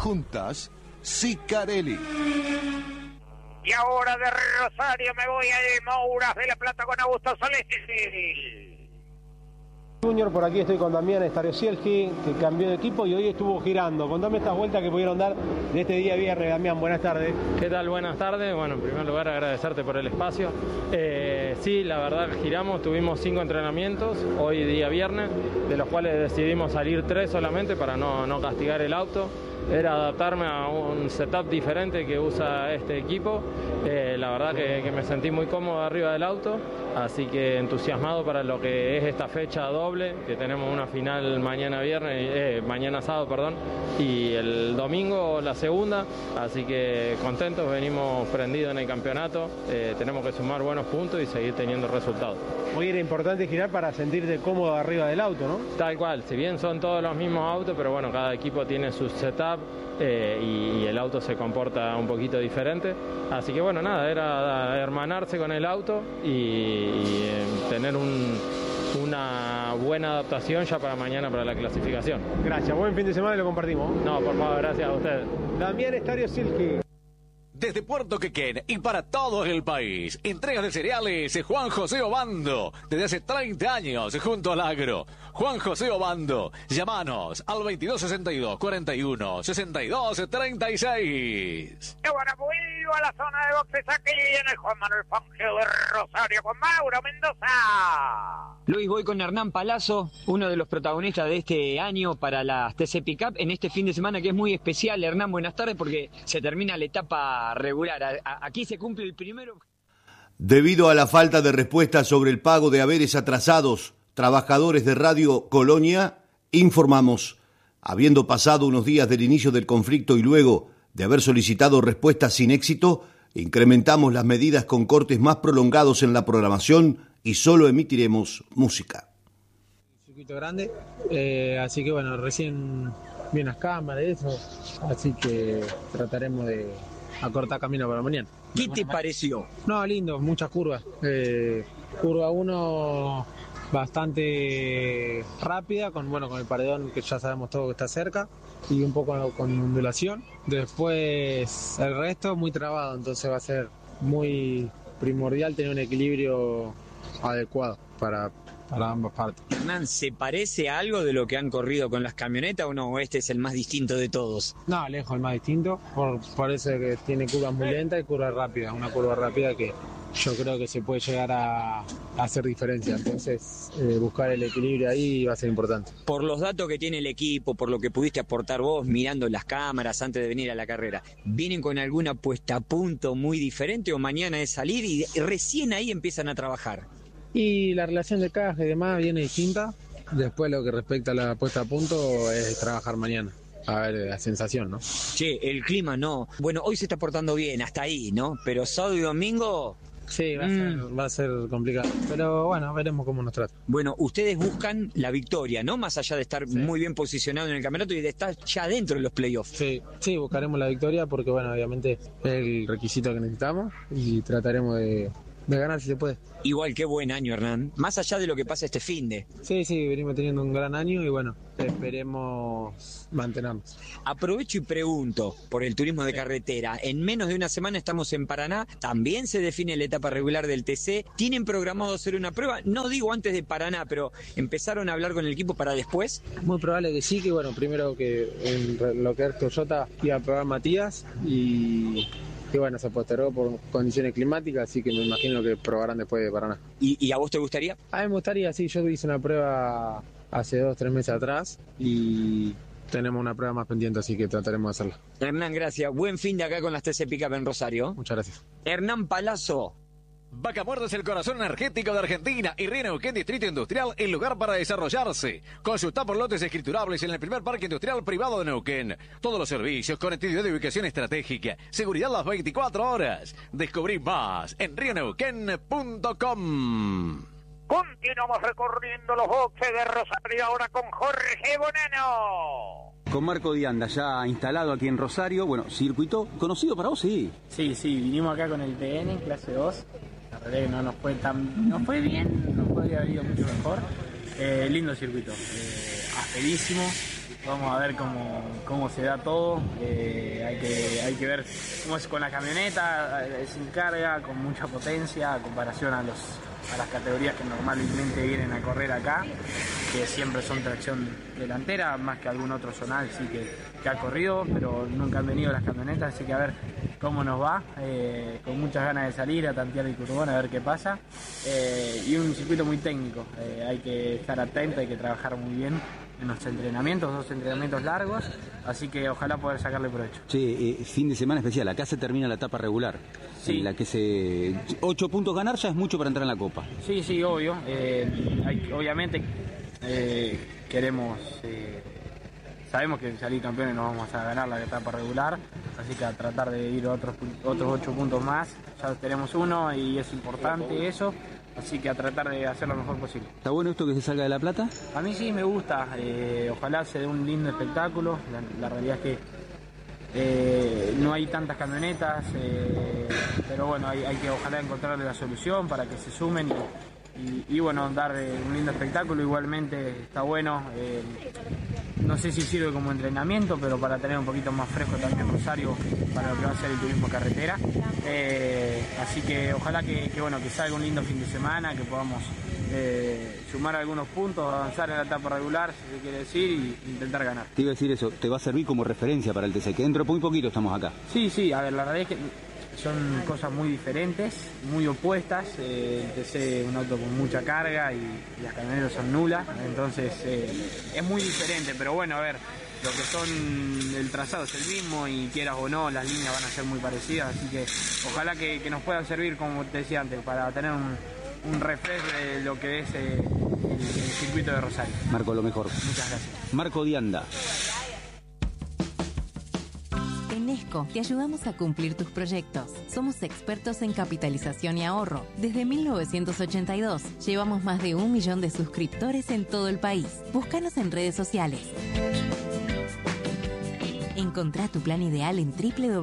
Juntas, Sicarelli. Y ahora de Rosario me voy a Mouras de la Plata con Augusto Solís. Junior, por aquí estoy con Damián Starosielski, que cambió de equipo y hoy estuvo girando. Contame estas vueltas que pudieron dar de este día viernes. Damián, buenas tardes. ¿Qué tal? Buenas tardes. Bueno, en primer lugar agradecerte por el espacio. Sí, la verdad giramos, tuvimos 5 entrenamientos hoy día viernes, de los cuales decidimos salir 3 solamente para no castigar el auto. Era adaptarme a un setup diferente que usa este equipo. La verdad que me sentí muy cómodo arriba del auto, así que entusiasmado para lo que es esta fecha doble, que tenemos una final mañana sábado, y el domingo la segunda, así que contentos, venimos prendidos en el campeonato, tenemos que sumar buenos puntos y seguir teniendo resultados. Hoy era importante girar para sentirte cómodo arriba del auto, ¿no? Tal cual, si bien son todos los mismos autos, pero bueno, cada equipo tiene su setup y el auto se comporta un poquito diferente, así que bueno, nada, era hermanarse con el auto y tener una buena adaptación ya para mañana para la clasificación. Gracias, buen fin de semana y lo compartimos. No, por favor, gracias a ustedes. Damián Starosielski. Desde Puerto Quequén y para todo el país, entregas de cereales Juan José Obando, desde hace 30 años junto al agro. Juan José Obando, llámanos al 2262 41 62 36. Y bueno, vuelvo a la zona de boxes aquí en el Juan Manuel Fangio de Rosario con Mauro Mendoza. Luis, voy con Hernán Palazzo, uno de los protagonistas de este año para las TC Pickup en este fin de semana que es muy especial. Hernán, buenas tardes porque se termina la etapa regular. Aquí se cumple el primero. Debido a la falta de respuesta sobre el pago de haberes atrasados, trabajadores de Radio Colonia, informamos, habiendo pasado unos días del inicio del conflicto y luego de haber solicitado respuestas sin éxito, incrementamos las medidas con cortes más prolongados en la programación y solo emitiremos música. Circuito grande, así que bueno, recién vi las cámaras y eso, así que trataremos de acortar camino para mañana. ¿Qué te pareció? No, lindo, muchas curvas. Curva 1 bastante rápida, con el paredón que ya sabemos todo que está cerca y un poco con ondulación. Después el resto muy trabado, entonces va a ser muy primordial tener un equilibrio adecuado para ambas partes. Hernán, ¿se parece a algo de lo que han corrido con las camionetas o no? ¿Este es el más distinto de todos? No, lejos el más distinto, por eso que tiene curvas muy lentas y curvas rápidas, una curva rápida que yo creo que se puede llegar a hacer diferencia, entonces buscar el equilibrio ahí va a ser importante. Por los datos que tiene el equipo, por lo que pudiste aportar vos mirando las cámaras antes de venir a la carrera, ¿vienen con alguna puesta a punto muy diferente o mañana es salir y recién ahí empiezan a trabajar? Y la relación de caja y demás viene distinta. Después lo que respecta a la puesta a punto es trabajar mañana. A ver, la sensación, ¿no? Che, el clima no. Bueno, hoy se está portando bien, hasta ahí, ¿no? Pero sábado y domingo... Sí, va a ser complicado. Pero bueno, veremos cómo nos trata. Bueno, ustedes buscan la victoria, ¿no? Más allá de estar muy bien posicionado en el campeonato y de estar ya dentro de los playoffs. Sí, buscaremos la victoria porque, bueno, obviamente es el requisito que necesitamos y trataremos de ganar si se puede. Igual, qué buen año, Hernán. Más allá de lo que pasa este finde. Sí, venimos teniendo un gran año y bueno, esperemos mantenernos. Aprovecho y pregunto por el turismo de carretera. En menos de una semana estamos en Paraná. También se define la etapa regular del TC. ¿Tienen programado hacer una prueba? No digo antes de Paraná, pero ¿empezaron a hablar con el equipo para después? Muy probable que sí, que bueno, primero que en lo que es Toyota iba a probar Matías y bueno, se postergó por condiciones climáticas, así que me imagino que probarán después de Paraná. ¿Y a vos te gustaría? A mí me gustaría, sí, yo hice una prueba hace 2-3 meses atrás y tenemos una prueba más pendiente, así que trataremos de hacerla. Hernán, gracias. Buen fin de acá con las TC Pickup en Rosario. Muchas gracias. Hernán Palazzo. Vaca Muerta es el corazón energético de Argentina y Río Neuquén Distrito Industrial, el lugar para desarrollarse. Consulta por lotes escriturables en el primer parque industrial privado de Neuquén. Todos los servicios, conectividad de ubicación estratégica, seguridad las 24 horas. Descubrí más en rioneuquén.com. Continuamos recorriendo los boxes de Rosario ahora con Jorge Bonano. Con Marco Dianda, ya instalado aquí en Rosario. Bueno, circuito conocido para vos, sí. Sí, vinimos acá con el PN en clase 2. La verdad que no nos fue bien, nos podría haber ido mucho mejor. Lindo circuito, asperísimo, Vamos a ver cómo se da todo. Hay que ver cómo es con la camioneta, sin carga, con mucha potencia, a comparación a las categorías que normalmente vienen a correr acá, que siempre son tracción delantera, más que algún otro zonal sí que ha corrido, pero nunca han venido las camionetas, así que a ver cómo nos va, con muchas ganas de salir a tantear el Curbón, a ver qué pasa, y un circuito muy técnico, hay que estar atento, hay que trabajar muy bien en los entrenamientos, 2 entrenamientos largos, así que ojalá poder sacarle provecho. Sí, fin de semana especial, acá se termina la etapa regular, sí. En la que 8 puntos ganar ya es mucho para entrar en la Copa. Sí, obvio, obviamente queremos, sabemos que salir campeones no vamos a ganar la etapa regular, así que a tratar de ir otros 8 puntos más, ya tenemos uno y es importante eso. Así que a tratar de hacer lo mejor posible. ¿Está bueno esto que se salga de La Plata? A mí sí me gusta, ojalá se dé un lindo espectáculo, la realidad es que no hay tantas camionetas, pero bueno, hay que ojalá encontrarle la solución para que se sumen y bueno, dar un lindo espectáculo. Igualmente está bueno, no sé si sirve como entrenamiento, pero para tener un poquito más fresco también Rosario para lo que va a ser el turismo carretera, así que ojalá que salga un lindo fin de semana, que podamos sumar algunos puntos, avanzar en la etapa regular, si se quiere decir, y intentar ganar. Te iba a decir eso, te va a servir como referencia para el TC, que dentro de muy poquito estamos acá. Sí, a ver, la verdad es que son cosas muy diferentes, muy opuestas. El TC es un auto con mucha carga y las camionetas son nulas, entonces es muy diferente, pero bueno, a ver, lo que son, el trazado es el mismo y quieras o no, las líneas van a ser muy parecidas, así que ojalá que nos puedan servir, como te decía antes, para tener un refresh de lo que es el circuito de Rosario. Marco, lo mejor. Muchas gracias. Marco Dianda. En ESCO te ayudamos a cumplir tus proyectos. Somos expertos en capitalización y ahorro. Desde 1982 llevamos más de 1 millón de suscriptores en todo el país. Búscanos en redes sociales. Encontrá tu plan ideal en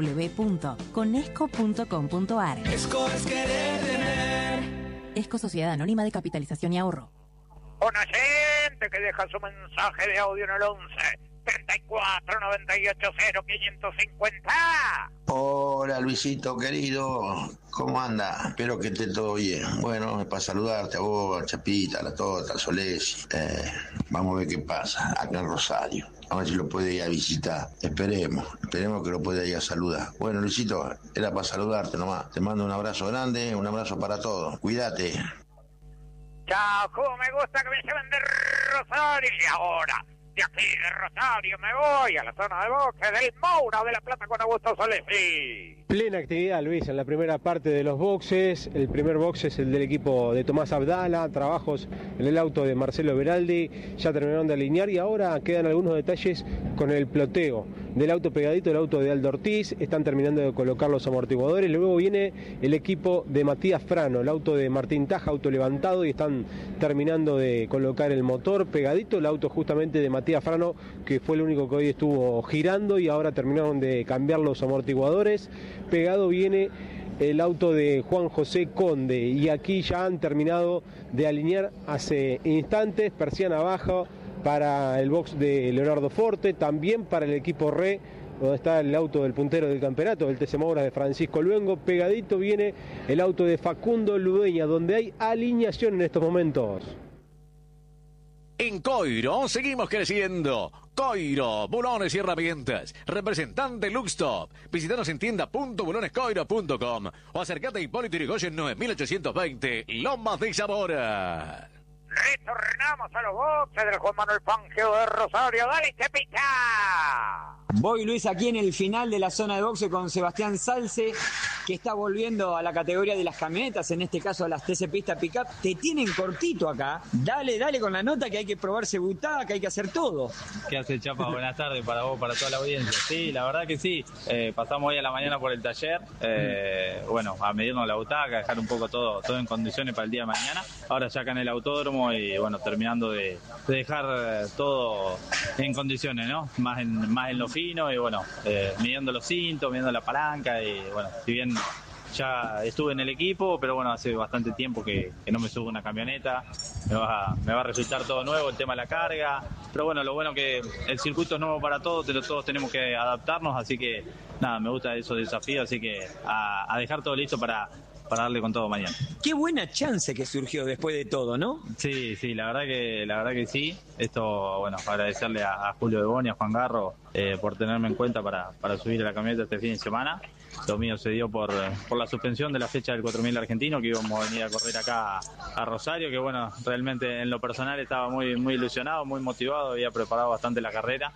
www.conesco.com.ar. ESCO es querer tener. ESCO, Sociedad Anónima de Capitalización y Ahorro. Una gente que deja su mensaje de audio en el 11 34 98 0550. Hola Luisito querido, ¿cómo anda? Espero que esté todo bien. Bueno, es para saludarte a vos, a Chapita, a la Tota, a Solesi. Vamos a ver qué pasa acá en Rosario. A ver si lo puede ir a visitar. Esperemos que lo pueda ir a saludar. Bueno Luisito, era para saludarte nomás. Te mando un abrazo grande, un abrazo para todos. Cuídate. Chao, cómo me gusta que me lleven de Rosario. Y ahora, de aquí de Rosario me voy a la zona de boxe del Moura de La Plata con Augusto Solesi. Plena actividad, Luis, en la primera parte de los boxes. El primer box es el del equipo de Tomás Abdala, trabajos en el auto de Marcelo Beraldi, ya terminaron de alinear y ahora quedan algunos detalles con el ploteo del auto pegadito, el auto de Aldo Ortiz, están terminando de colocar los amortiguadores, luego viene el equipo de Matías Frano, el auto de Martín Taja, auto levantado, y están terminando de colocar el motor pegadito, el auto justamente de Matías Frano, que fue el único que hoy estuvo girando, y ahora terminaron de cambiar los amortiguadores. Pegado viene el auto de Juan José Conde, y aquí ya han terminado de alinear hace instantes, persiana abajo para el box de Leonardo Forte, también para el equipo RE, donde está el auto del puntero del campeonato, del TC Moura de Francisco Luengo. Pegadito viene el auto de Facundo Ludeña, donde hay alineación en estos momentos. En Coiro seguimos creciendo. Coiro, bulones y herramientas. Representante Luxtop. Visítanos en tienda.bulonescoiro.com o acercate a Hipólito Yrigoyen 9820, Lomas de Zamora. Retornamos a los boxes del Juan Manuel Fangio de Rosario. ¡Dale, Chepita! Voy, Luis, aquí en el final de la zona de boxe con Sebastián Salce, que está volviendo a la categoría de las camionetas, en este caso a las TC Pista Pickup. Te tienen cortito acá. Dale con la nota, que hay que probarse butaca, que hay que hacer todo. ¿Qué hace, Chapa? Buenas tardes para vos, para toda la audiencia. Sí, la verdad que sí. Pasamos hoy a la mañana por el taller, bueno, a medirnos la butaca, dejar un poco todo en condiciones para el día de mañana. Ahora ya acá en el autódromo y bueno, terminando de dejar todo en condiciones, ¿no? Más en lo fino y bueno, midiendo los cintos, midiendo la palanca y bueno, si bien ya estuve en el equipo, pero bueno, hace bastante tiempo que no me subo a una camioneta, me va a resultar todo nuevo, el tema de la carga, pero bueno, lo bueno que el circuito es nuevo para todos tenemos que adaptarnos, así que nada, me gusta esos desafíos, así que a dejar todo listo para darle con todo mañana. Qué buena chance que surgió después de todo, ¿no? Sí, la verdad que sí. Esto, bueno, agradecerle a Julio de Boni, a Juan Garro, por tenerme en cuenta para subir a la camioneta este fin de semana. Lo mío se dio por la suspensión de la fecha del 4000 argentino, que íbamos a venir a correr acá a Rosario, que bueno, realmente en lo personal estaba muy ilusionado, muy motivado, había preparado bastante la carrera.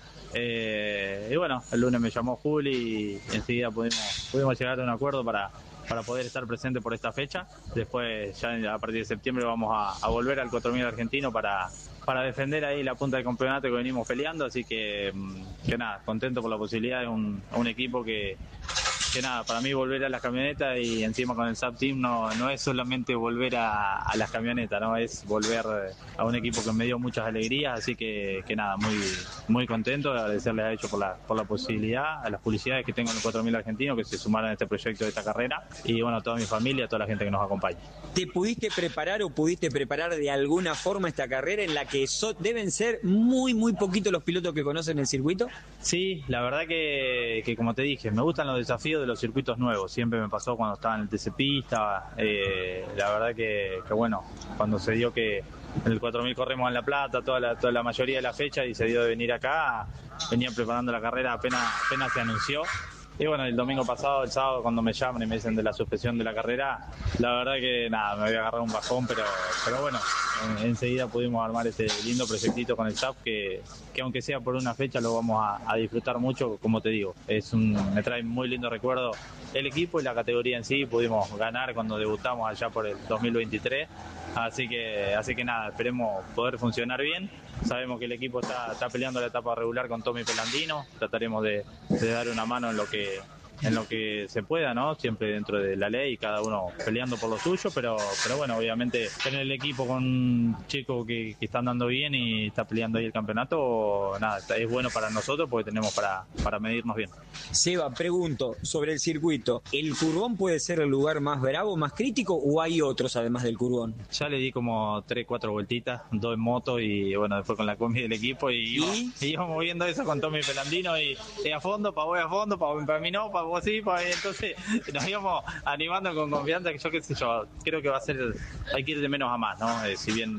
Y bueno, el lunes me llamó Juli y enseguida pudimos llegar a un acuerdo para poder estar presente por esta fecha. Después, ya a partir de septiembre, vamos a volver al 4000 argentino para defender ahí la punta del campeonato que venimos peleando. Así que nada, contento por la posibilidad de un equipo que nada, para mí volver a las camionetas y encima con el SAP Team no es solamente volver a las camionetas, no es volver a un equipo que me dio muchas alegrías, así que nada, muy contento, agradecerles a ellos por la posibilidad, a las publicidades que tengo en el 4000 argentino que se sumaron a este proyecto de esta carrera y bueno, a toda mi familia, a toda la gente que nos acompaña. ¿Te pudiste preparar o pudiste preparar de alguna forma esta carrera en la que deben ser muy poquitos los pilotos que conocen el circuito? Sí, la verdad que como te dije, me gustan los desafíos de los circuitos nuevos. Siempre me pasó cuando estaba en el TC Pista. La verdad que bueno, cuando se dio que en el 4000 corremos en La Plata, toda la mayoría de la fecha, y se dio de venir acá, venían preparando la carrera apenas se anunció. Y bueno, el domingo pasado, el sábado, cuando me llaman y me dicen de la suspensión de la carrera, la verdad que nada, me había agarrado un bajón, pero bueno, enseguida pudimos armar este lindo proyectito con el SAP que aunque sea por una fecha lo vamos a disfrutar mucho, como te digo. Me trae muy lindo recuerdo el equipo y la categoría en sí. Pudimos ganar cuando debutamos allá por el 2023, así que nada, esperemos poder funcionar bien. Sabemos que el equipo está peleando la etapa regular con Tommy Pelandino, trataremos de dar una mano en lo que se pueda, ¿no? Siempre dentro de la ley, cada uno peleando por lo suyo, pero bueno, obviamente tener el equipo con chicos que están dando bien y está peleando ahí el campeonato, nada, es bueno para nosotros porque tenemos para medirnos bien. Seba, pregunto sobre el circuito, ¿el Curbón puede ser el lugar más bravo, más crítico o hay otros además del Curbón? Ya le di como 3-4 vueltitas, 2 en moto y bueno, después con la combi del equipo y íbamos viendo eso con Tommy Pelandino y a fondo, para mí no, para vos sí, entonces nos íbamos animando con confianza, que yo qué sé yo, creo que hay que ir de menos a más, ¿no? Si bien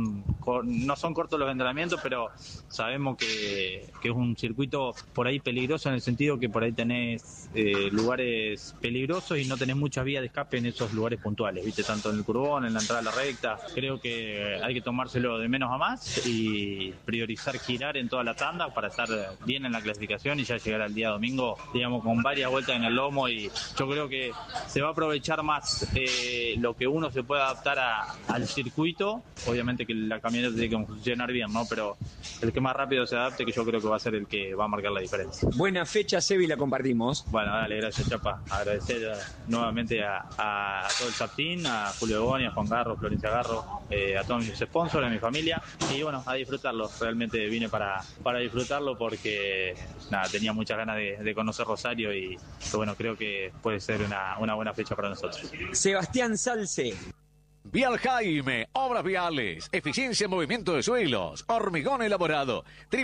no son cortos los entrenamientos, pero sabemos que es un circuito por ahí peligroso en el sentido que por ahí tenés lugares peligrosos y no tenés muchas vías de escape en esos lugares puntuales, ¿viste? Tanto en el Curbón, en la entrada a la recta, creo que hay que tomárselo de menos a más y priorizar girar en toda la tanda para estar bien en la clasificación y ya llegar al día domingo, digamos, con varias vueltas en el lomo, y yo creo que se va a aprovechar más lo que uno se pueda adaptar al circuito. Obviamente que la camioneta tiene que funcionar bien, ¿no? Pero el que más rápido se adapte, que yo creo que va a ser el que va a marcar la diferencia. Buena fecha, Sebi, la compartimos. Bueno, dale, gracias, Chapa. Agradecer nuevamente a todo el SAPTIN, a Julio Boni, a Juan Garro, Florencia Garro, a todos mis sponsors, a mi familia, y bueno, a disfrutarlo. Realmente vine para disfrutarlo porque nada, tenía muchas ganas de conocer Rosario y bueno, creo que puede ser una buena fecha para nosotros. Sebastián Salce. Vial Jaime, obras viales, eficiencia en movimiento de suelos, hormigón elaborado,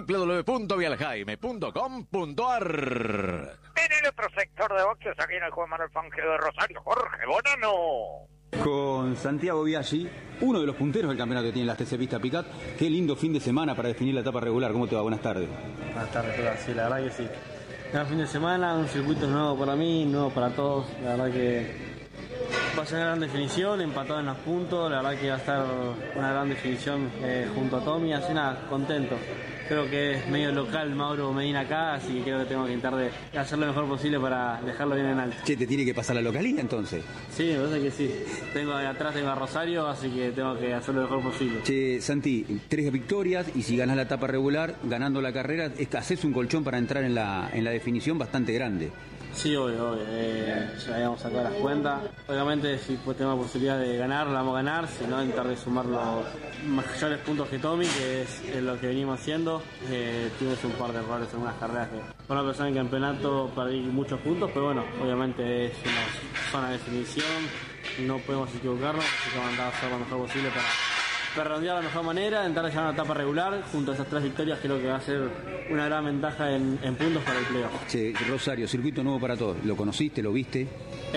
www.vialjaime.com.ar. En el otro sector de boxes, aquí en el Juan Manuel Fangio de Rosario, Jorge Bonano. Con Santiago Biaggi, uno de los punteros del campeonato que tiene las TC Pista Picat. Qué lindo fin de semana para definir la etapa regular. ¿Cómo te va? Buenas tardes. Buenas tardes, todas. Sí, la verdad que sí. Cada fin de semana, un circuito nuevo para mí, nuevo para todos. La verdad que va a ser una gran definición, empatado en los puntos. La verdad que va a estar una gran definición junto a Tommy. Así nada, contento. Creo que es medio local Mauro Medina acá, así que creo que tengo que intentar de hacer lo mejor posible para dejarlo bien en alto. Che, ¿te tiene que pasar la localidad entonces? Sí, me parece que sí. Atrás tengo a Rosario, así que tengo que hacer lo mejor posible. Che, Santi, 3 victorias y si ganas la etapa regular, ganando la carrera, haces un colchón para entrar en la definición bastante grande. Sí, obvio. Ya habíamos sacado las cuentas. Obviamente, si pues tenemos la posibilidad de ganar, la vamos a ganar. Si no, intentar de sumar los mayores puntos que Tommy, que es lo que venimos haciendo. Tuvimos un par de errores en unas carreras que con una persona en campeonato perdí muchos puntos, pero bueno, obviamente es una zona de definición. No podemos equivocarnos, así que vamos a intentar hacer lo mejor posible para redondear de la mejor manera, intentar llegar a una etapa regular. Junto a esas 3 victorias creo que va a ser una gran ventaja en puntos para el playoff. Sí, Rosario, circuito nuevo para todos. ¿Lo conociste, lo viste?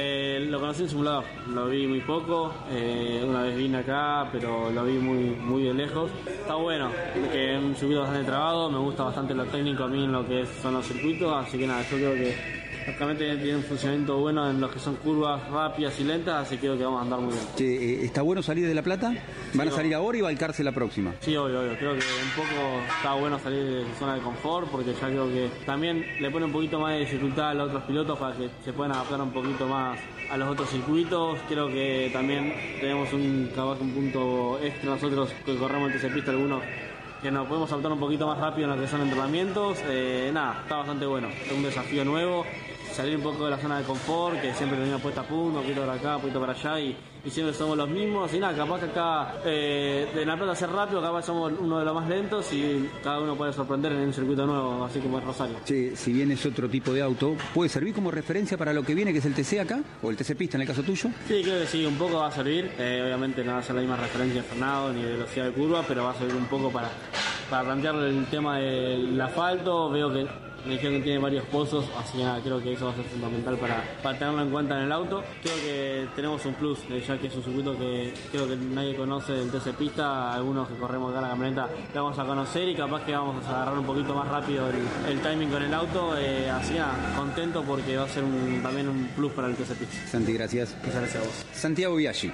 Lo conocí en simulador, lo vi muy poco, una vez vine acá, pero lo vi muy de lejos. Está bueno, que es un circuito bastante trabado, me gusta bastante lo técnico a mí en lo que son los circuitos, así que nada, yo creo que prácticamente tiene un funcionamiento bueno en los que son curvas rápidas y lentas, así que creo que vamos a andar muy bien. Sí, ¿está bueno salir de La Plata? ¿Van a salir ahora y Balcarce la próxima? Sí, obvio. Creo que un poco está bueno salir de su zona de confort, porque ya creo que también le pone un poquito más de dificultad a los otros pilotos para que se puedan adaptar un poquito más a los otros circuitos. Creo que también tenemos un punto extra nosotros que corremos en TC Pista algunos, que nos podemos adaptar un poquito más rápido en lo que son entrenamientos. Nada, está bastante bueno, es un desafío nuevo, salir un poco de la zona de confort, que siempre tenemos puesta a punto, un poquito para acá, un poquito para allá, y siempre somos los mismos, y nada, capaz que acá de La Plata ser rápido, capaz somos uno de los más lentos, y cada uno puede sorprender en un circuito nuevo, así como es Rosario. Sí, si bien es otro tipo de auto, ¿puede servir como referencia para lo que viene, que es el TC acá, o el TC Pista en el caso tuyo? Sí, creo que sí, un poco va a servir, obviamente no va a ser la misma referencia de frenado ni de velocidad de curva, pero va a servir un poco para plantearle el tema del asfalto. Veo que me dijeron que tiene varios pozos, así que nada, creo que eso va a ser fundamental para tenerlo en cuenta en el auto. Creo que tenemos un plus, ya que es un circuito que creo que nadie conoce del TC Pista. Algunos que corremos acá en la camioneta lo vamos a conocer y capaz que vamos a agarrar un poquito más rápido el timing con el auto. Así que nada, contento porque va a ser también un plus para el TC Pista. Santi, gracias. Muchas gracias a vos. Santiago Biaggi.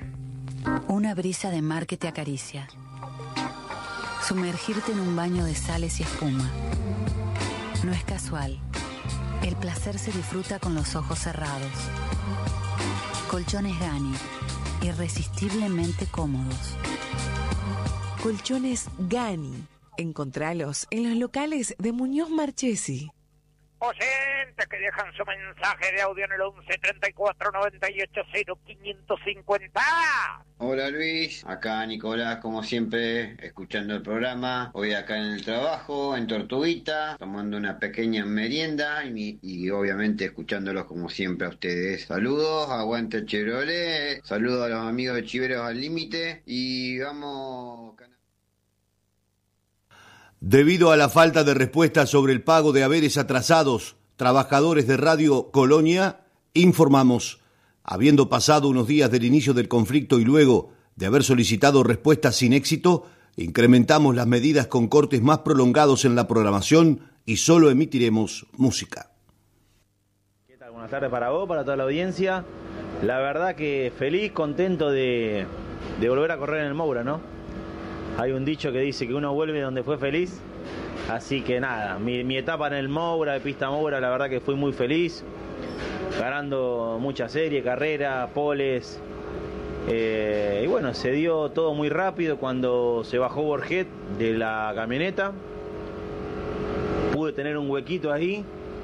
Una brisa de mar que te acaricia. Sumergirte en un baño de sales y espuma. No es casual. El placer se disfruta con los ojos cerrados. Colchones Gani. Irresistiblemente cómodos. Colchones Gani. Encontralos en los locales de Muñoz Marchesi. Oyentes que dejan su mensaje de audio en el 11 34 98 0550. Hola Luis, acá Nicolás como siempre escuchando el programa, hoy acá en el trabajo, en Tortuguita, tomando una pequeña merienda y obviamente escuchándolos como siempre a ustedes. Saludos, aguante Chevrolet, saludos a los amigos de Chiveros al Límite y vamos... Debido a la falta de respuesta sobre el pago de haberes atrasados, trabajadores de Radio Colonia, informamos, habiendo pasado unos días del inicio del conflicto y luego de haber solicitado respuestas sin éxito, incrementamos las medidas con cortes más prolongados en la programación y solo emitiremos música. ¿Qué tal? Buenas tardes para vos, para toda la audiencia. La verdad que feliz, contento de volver a correr en el Moura, ¿no? Hay un dicho que dice que uno vuelve donde fue feliz, así que nada, mi etapa en el Moura, de pista Moura, la verdad que fui muy feliz, ganando muchas series, carreras, poles, y bueno, se dio todo muy rápido cuando se bajó Borget de la camioneta, pude tener un huequito ahí,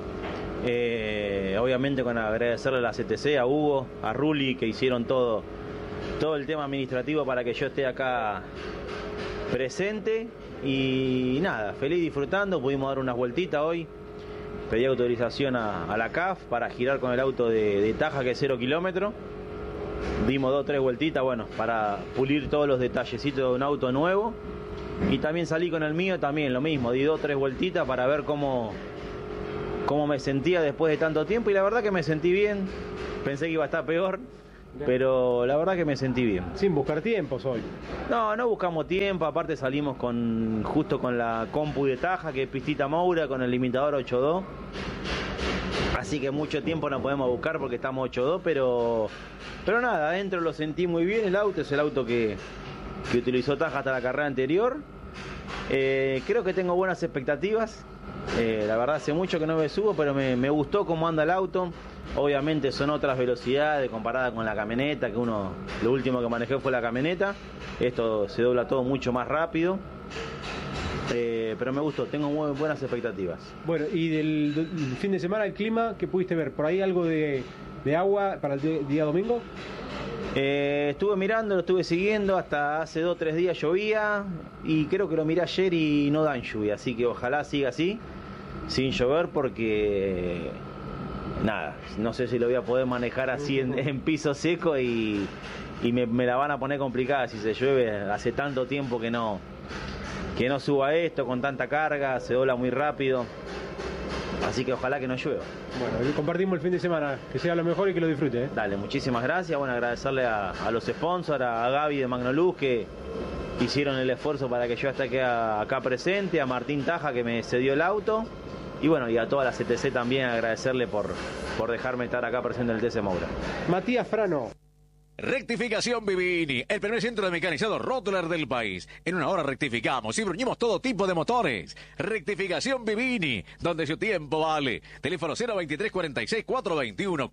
obviamente con agradecerle a la CTC, a Hugo, a Ruli, que hicieron todo el tema administrativo para que yo esté acá presente y nada, feliz disfrutando. Pudimos dar unas vueltitas hoy, pedí autorización a la CAF para girar con el auto de Taja, que es 0 kilómetros, dimos 2 o 3 vueltitas, bueno, para pulir todos los detallecitos de un auto nuevo, y también salí con el mío, también lo mismo, di 2 o 3 vueltitas para ver cómo me sentía después de tanto tiempo, y la verdad que me sentí bien. Pensé que iba a estar peor, pero la verdad que me sentí bien. Sin buscar tiempos hoy. No buscamos tiempo, aparte salimos justo con la compu de Taja, que es pistita Moura, con el limitador 8.2. Así que mucho tiempo no podemos buscar porque estamos 8.2, pero nada, adentro lo sentí muy bien el auto, es el auto que utilizó Taja hasta la carrera anterior. Creo que tengo buenas expectativas. La verdad hace mucho que no me subo, pero me gustó cómo anda el auto. Obviamente son otras velocidades comparada con la camioneta, que lo último que manejé fue la camioneta. Esto se dobla todo mucho más rápido. pero me gustó, tengo muy buenas expectativas. Bueno, y del fin de semana, el clima, ¿qué pudiste ver? ¿Por ahí algo de agua para el día domingo? Estuve mirando, lo estuve siguiendo, hasta hace 2 o 3 días llovía y creo que lo miré ayer y no dan lluvia, así que ojalá siga así, sin llover, porque nada, no sé si lo voy a poder manejar así en piso seco y me la van a poner complicada si se llueve. Hace tanto tiempo que no suba esto con tanta carga, se dobla muy rápido, así que ojalá que no llueva. Bueno, y compartimos el fin de semana, que sea lo mejor y que lo disfrute. Dale, muchísimas gracias. Bueno, agradecerle a los sponsors, a Gaby de Magnoluz, que hicieron el esfuerzo para que yo esté acá presente, a Martín Taja, que me cedió el auto, y bueno, y a toda la CTC también agradecerle por dejarme estar acá presente en el TC Moura. Matías Frano. Rectificación Vivini, el primer centro de mecanizado Rottler del país. En una hora rectificamos y bruñimos todo tipo de motores. Rectificación Vivini, donde su tiempo vale. Teléfono 023 46 421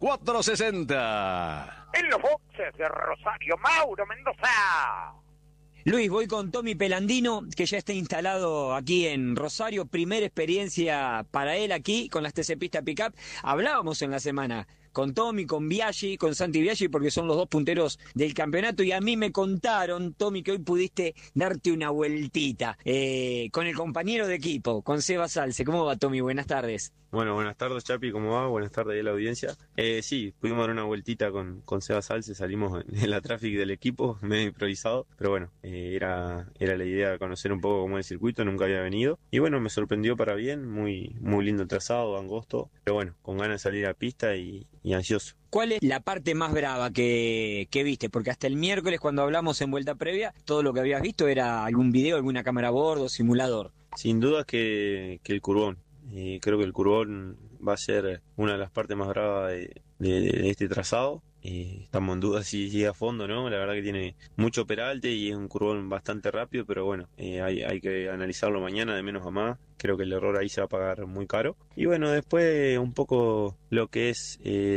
460. En los boxes de Rosario, Mauro Mendoza. Luis, voy con Tommy Pelandino, que ya está instalado aquí en Rosario. Primera experiencia para él aquí con las TC Pista Pickup. Hablábamos en la semana con Tommy, con Biaggi, con Santi Biaggi, porque son los 2 punteros del campeonato, y a mí me contaron, Tommy, que hoy pudiste darte una vueltita con el compañero de equipo, con Seba Salce. ¿Cómo va, Tommy? Buenas tardes. Bueno, buenas tardes, Chapi, ¿cómo va? Buenas tardes a la audiencia. Sí, pudimos dar una vueltita con Seba Salce, salimos en la tráfico del equipo, medio improvisado, pero bueno, era la idea conocer un poco cómo es el circuito, nunca había venido, y bueno, me sorprendió para bien, muy lindo el trazado, angosto, pero bueno, con ganas de salir a pista y ansioso. ¿Cuál es la parte más brava que viste? Porque hasta el miércoles, cuando hablamos en vuelta previa, todo lo que habías visto era algún video, alguna cámara a bordo, simulador. Sin duda que el curbón. Creo que el curbón va a ser una de las partes más bravas de este trazado. Estamos en duda si llega a fondo, ¿no? La verdad que tiene mucho peralte y es un curbón bastante rápido, pero bueno, hay que analizarlo mañana de menos a más. Creo que el error ahí se va a pagar muy caro. Y bueno, después un poco lo que es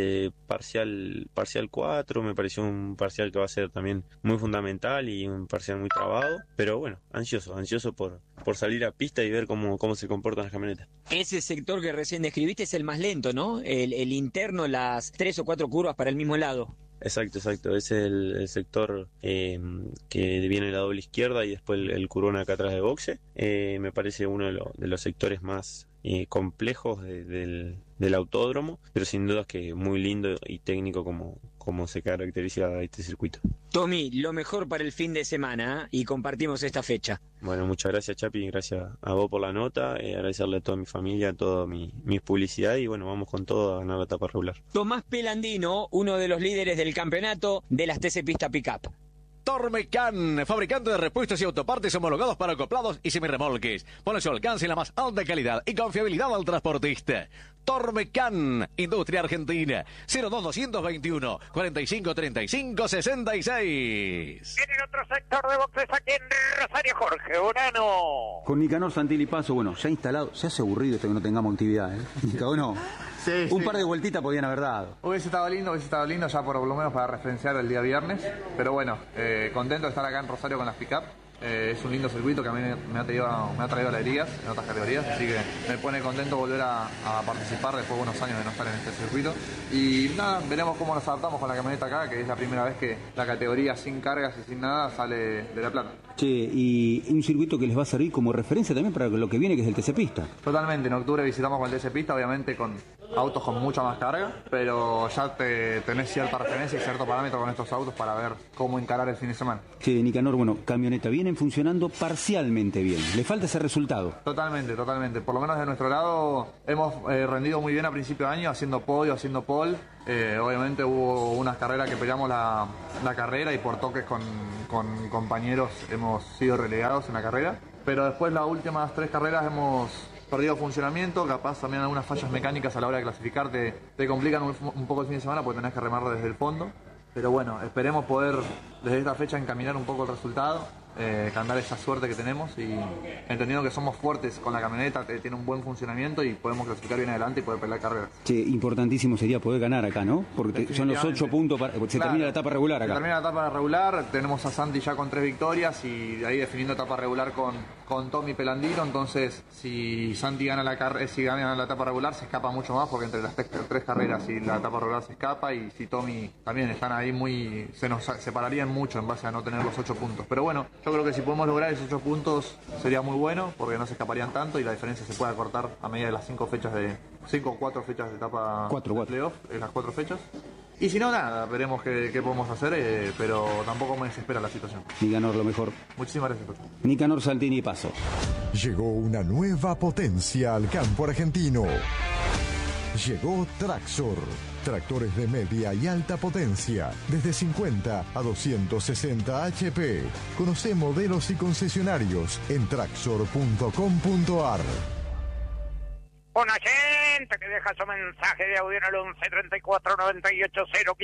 parcial 4, me pareció un parcial que va a ser también muy fundamental y un parcial muy trabado. Pero bueno, ansioso por salir a pista y ver cómo se comportan las camionetas. Ese sector que recién describiste es el más lento, ¿no? El interno, las 3 o 4 curvas para el mismo lado. Exacto. Ese es el sector que viene la doble izquierda y después el curbón acá atrás de boxe. Me parece uno de los sectores más complejos del autódromo, pero sin duda es que muy lindo y técnico como se caracteriza este circuito. Tommy, lo mejor para el fin de semana, y compartimos esta fecha. Bueno, muchas gracias, Chapi, gracias a vos por la nota, agradecerle a toda mi familia, a toda mi publicidad, y bueno, vamos con todo a ganar la etapa regular. Tomás Pelandino, uno de los líderes del campeonato de las TC Pista Pickup. Tormecan, fabricante de repuestos y autopartes homologados para acoplados y semirremolques. Pone su alcance en la más alta calidad y confiabilidad al transportista. Tormecan, Industria Argentina, 02221 4535 66. En el otro sector de boxes aquí en Rosario, Jorge Urano. Con Nicanor Santilli Paso, bueno, ya instalado, se hace aburrido esto que no tengamos actividad, ¿eh? Cada uno, un par de vueltitas podían haber dado. Hubiese estado lindo ya por lo menos para referenciar el día viernes, pero bueno, contento de estar acá en Rosario con las pick-up. Es un lindo circuito que a mí me ha traído alegrías en otras categorías, así que me pone contento volver a participar después de unos años de no estar en este circuito. Y nada, veremos cómo nos adaptamos con la camioneta acá, que es la primera vez que la categoría sin cargas y sin nada sale de La Plata. Che, y un circuito que les va a servir como referencia también para lo que viene, que es el TC Pista. Totalmente, en octubre visitamos con el TC Pista, obviamente con autos con mucha más carga, pero ya tenés cierta referencia y cierto parámetro con estos autos para ver cómo encarar el fin de semana. Che, Nicanor, bueno, camioneta vienen funcionando parcialmente bien, le falta ese resultado. Totalmente, por lo menos de nuestro lado hemos rendido muy bien a principio de año, haciendo podio, haciendo pole. Obviamente hubo unas carreras que peleamos la carrera y por toques con compañeros hemos sido relegados en la carrera, pero después las últimas 3 carreras hemos perdido funcionamiento, capaz también algunas fallas mecánicas a la hora de clasificar te complican un poco el fin de semana porque tenés que remar desde el fondo, pero bueno, esperemos poder desde esta fecha encaminar un poco el resultado andar esa suerte que tenemos y entendiendo que somos fuertes con la camioneta, tiene un buen funcionamiento y podemos clasificar bien adelante y poder pelear carreras. Che, importantísimo sería poder ganar acá, ¿no? Porque son los 8 puntos, se termina la etapa regular acá. Se termina la etapa regular, tenemos a Santi ya con 3 victorias y de ahí definiendo etapa regular con Tommy Pelandino, entonces si Santi gana la etapa regular se escapa mucho más porque entre las 3 carreras y la etapa regular se escapa y si Tommy también están ahí se nos separarían mucho en base a no tener los 8 puntos. Pero bueno, yo creo que si podemos lograr esos 8 puntos sería muy bueno porque no se escaparían tanto y la diferencia se puede acortar a medida de las 5 o 4 fechas de etapa de playoff, en las 4 fechas. Y si no, nada, veremos qué podemos hacer, pero tampoco me desespera la situación. Nicanor, lo mejor. Muchísimas gracias, coach. Nicanor Saltini Paso. Llegó una nueva potencia al campo argentino. Llegó Traxor. Tractores de media y alta potencia, desde 50 a 260 HP. Conoce modelos y concesionarios en traxor.com.ar. Una gente que deja su mensaje de audio en el 11 34 98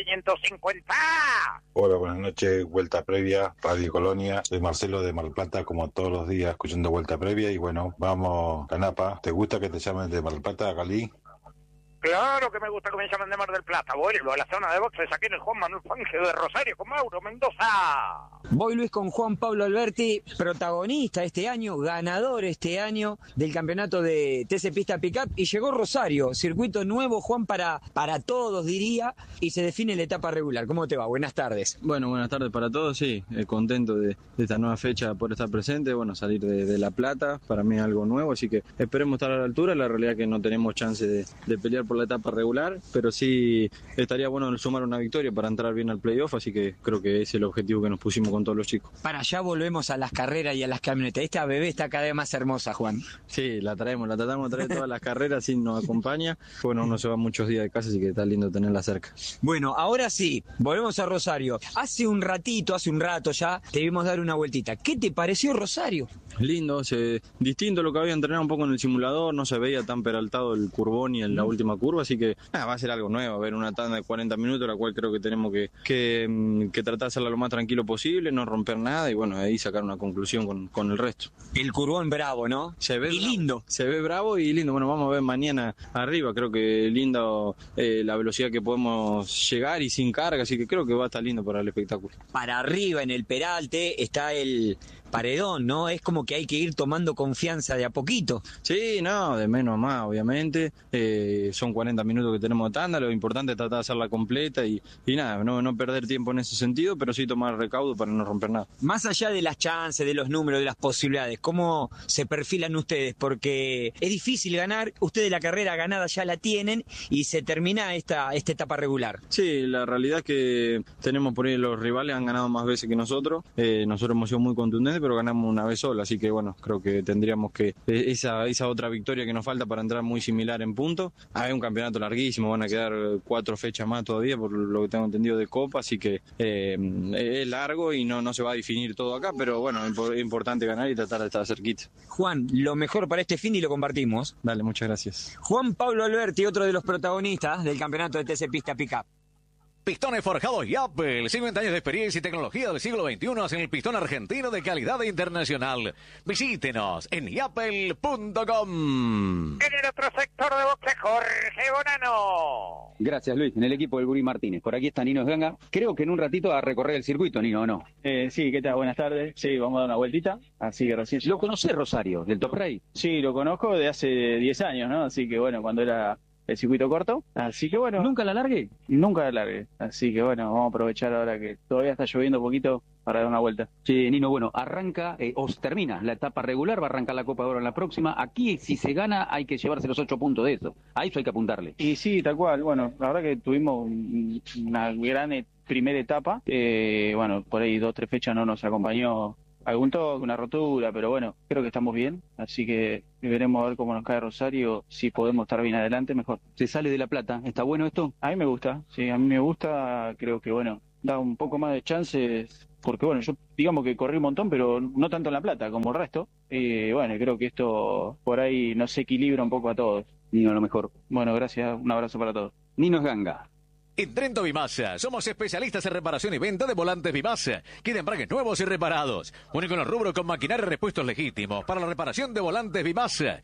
0550. Hola, buenas noches, Vuelta Previa, Radio Colonia. Soy Marcelo de Mar del Plata, como todos los días, escuchando Vuelta Previa. Y bueno, vamos, Canapa. ¿Te gusta que te llamen de Mar del Plata a Cali? Claro que me gusta que me llamen de Mar del Plata. Vuelvo a la zona de boxes aquí en el Juan Manuel Fangio de Rosario con Mauro Mendoza. Voy, Luis, con Juan Pablo Alberti, protagonista este año, ganador este año del campeonato de TC Pista Pickup, y llegó Rosario, circuito nuevo, Juan, para todos, diría, y se define la etapa regular. ¿Cómo te va? Buenas tardes. Bueno, buenas tardes para todos, sí, contento de esta nueva fecha por estar presente, bueno, salir de La Plata, para mí es algo nuevo, así que esperemos estar a la altura. La realidad es que no tenemos chance de pelear por la etapa regular, pero sí estaría bueno sumar una victoria para entrar bien al playoff, así que creo que ese es el objetivo que nos pusimos con todos los chicos. Para allá volvemos a las carreras y a las camionetas. Esta bebé está cada vez más hermosa, Juan. Sí, la tratamos de traer todas las carreras, sí nos acompaña. Bueno, uno se va muchos días de casa, así que está lindo tenerla cerca. Bueno, ahora sí, volvemos a Rosario. Hace un rato ya, te vimos dar una vueltita. ¿Qué te pareció Rosario? Lindo, distinto a lo que había entrenado un poco en el simulador, no se veía tan peraltado el curbón y en la última curva, así que va a ser algo nuevo, a ver una tanda de 40 minutos, la cual creo que tenemos que tratar de hacerla lo más tranquilo posible, no romper nada y bueno, ahí sacar una conclusión con el resto. El curbón bravo, ¿no? Se ve y bravo. Lindo. Se ve bravo y lindo, bueno, vamos a ver mañana arriba, creo que lindo la velocidad que podemos llegar y sin carga, así que creo que va a estar lindo para el espectáculo. Para arriba en el peralte está el paredón, ¿no? Es como que hay que ir tomando confianza de a poquito. Sí, no, de menos a más, obviamente. Son 40 minutos que tenemos de tanda, lo importante es tratar de hacerla completa y nada, no perder tiempo en ese sentido, pero sí tomar recaudo para no romper nada. Más allá de las chances, de los números, de las posibilidades, ¿cómo se perfilan ustedes? Porque es difícil ganar, ustedes la carrera ganada ya la tienen y se termina esta etapa regular. Sí, la realidad es que tenemos por ahí los rivales han ganado más veces que nosotros hemos sido muy contundentes, pero ganamos una vez sola, así que bueno, creo que tendríamos que esa otra victoria que nos falta para entrar muy similar en punto. Hay un campeonato larguísimo, van a quedar 4 fechas más todavía por lo que tengo entendido de Copa, así que es largo y no se va a definir todo acá, pero bueno, es importante ganar y tratar de estar cerquita. Juan, lo mejor para este fin y lo compartimos. Dale, muchas gracias. Juan Pablo Alberti, otro de los protagonistas del campeonato de TC Pista Pickup. Pistones forjados Yapel, 50 años de experiencia y tecnología del siglo XXI en el pistón argentino de calidad internacional. Visítenos en yapel.com. En el otro sector de boxe, Jorge Bonano. Gracias, Luis. En el equipo del Gurí Martínez. Por aquí está Nino Ganga. Creo que en un ratito a recorrer el circuito, Nino, ¿o no? Sí, ¿qué tal? Buenas tardes. Sí, vamos a dar una vueltita. Así que recién... ¿Lo conocés, Rosario, del Top Race? Sí, lo conozco de hace 10 años, ¿no? Así que bueno, cuando era el circuito corto, así que bueno. ¿Nunca la largué? Nunca la largué, así que bueno, vamos a aprovechar ahora que todavía está lloviendo un poquito para dar una vuelta. Sí, Nino, bueno, arranca, o termina la etapa regular, va a arrancar la Copa de Oro en la próxima. Aquí, si se gana, hay que llevarse los 8 puntos de eso. A eso hay que apuntarle. Y sí, tal cual, bueno, la verdad que tuvimos una gran primera etapa, bueno, por ahí 2 o 3 fechas no nos acompañó algún toque, una rotura, pero bueno, creo que estamos bien, así que veremos a ver cómo nos cae Rosario, si podemos estar bien adelante, mejor. ¿Se sale de La Plata? ¿Está bueno esto? A mí me gusta, sí, a mí me gusta, creo que bueno, da un poco más de chances, porque bueno, yo digamos que corrí un montón, pero no tanto en La Plata como el resto, bueno, creo que esto por ahí nos equilibra un poco a todos. Nino, lo mejor. Bueno, gracias, un abrazo para todos. Nino Ganga. En Trento Vimasa somos especialistas en reparación y venta de volantes Vimasa, que de embragues nuevos y reparados. Único en el rubro con maquinaria y repuestos legítimos para la reparación de volantes Vimasa.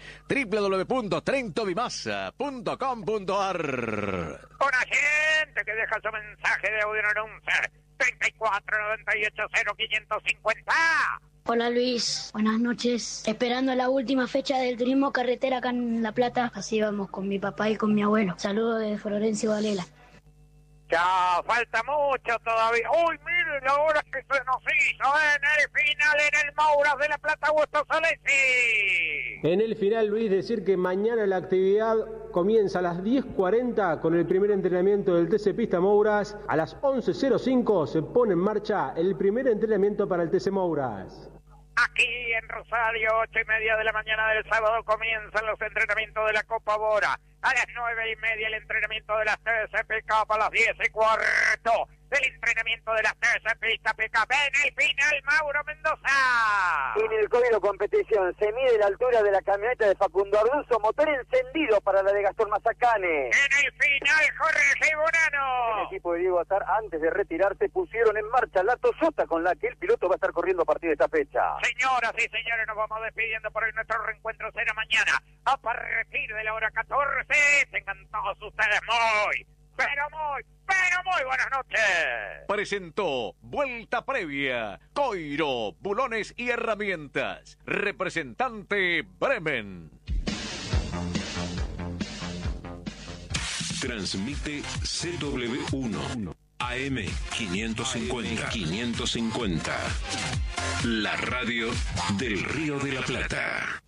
www.trentovimasa.com.ar. Una gente que deja su mensaje de audio en 34 98 0550. Hola Luis, buenas noches. Esperando la última fecha del turismo carretera acá en La Plata. Así vamos con mi papá y con mi abuelo. Saludos de Florencio Varela. Ya, falta mucho todavía. ¡Uy, miren la hora que se nos hizo en el final en el Mouras de La Plata, Augusto Solesi! En el final, Luis, decir que mañana la actividad comienza a las 10:40 con el primer entrenamiento del TC Pista Mouras. A las 11:05 se pone en marcha el primer entrenamiento para el TC Mouras. Aquí en Rosario, 8:30 de la mañana del sábado, comienzan los entrenamientos de la Copa Bora. A las 9:30 el entrenamiento de las TC Cup, a las 10:15 el entrenamiento de las TC Pista Cup. En el final, Mauro Mendoza. En el código competición se mide la altura de la camioneta de Facundo Arduzo, motor encendido para la de Gastón Mazacane. En el final, Jorge Bonano. El equipo de Diego Azar, antes de retirarse, pusieron en marcha la Toyota con la que el piloto va a estar corriendo a partir de esta fecha. Señoras y señores, nos vamos despidiendo por hoy. Nuestro reencuentro será mañana a partir de la hora 14. Tengan todos ustedes muy buenas noches. Presentó Vuelta Previa, Coiro, Bulones y Herramientas. Representante Bremen. Transmite CW1 AM 550. La radio del Río de la Plata.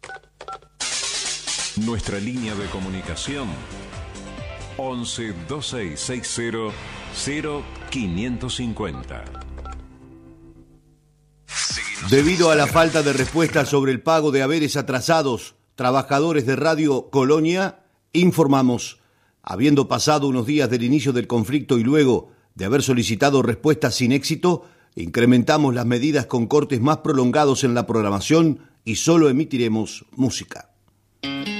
Nuestra línea de comunicación 11 2660 0550. Debido a la falta de respuesta sobre el pago de haberes atrasados, trabajadores de Radio Colonia, informamos, habiendo pasado unos días del inicio del conflicto y luego de haber solicitado respuestas sin éxito, incrementamos las medidas con cortes más prolongados en la programación y solo emitiremos música.